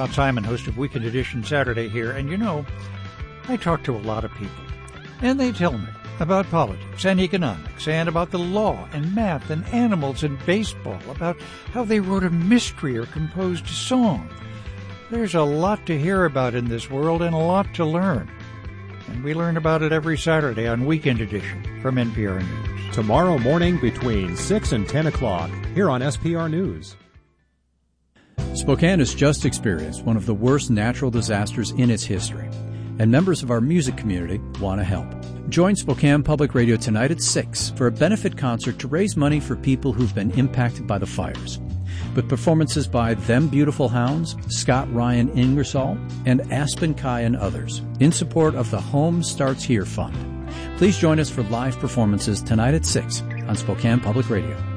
Scott Simon, host of Weekend Edition Saturday here. And you know, I talk to a lot of people, and they tell me about politics and economics and about the law and math and animals and baseball, about how they wrote a mystery or composed a song. There's a lot to hear about in this world and a lot to learn. And we learn about it every Saturday on Weekend Edition from NPR News. Tomorrow morning between 6 and 10 o'clock here on SPR News. Spokane has just experienced one of the worst natural disasters in its history, and members of our music community want to help. Join Spokane Public Radio tonight at 6 for a benefit concert to raise money for people who've been impacted by the fires, with performances by Them Beautiful Hounds, Scott Ryan Ingersoll, and Aspen Kai and others, in support of the Home Starts Here Fund. Please join us for live performances tonight at 6 on Spokane Public Radio.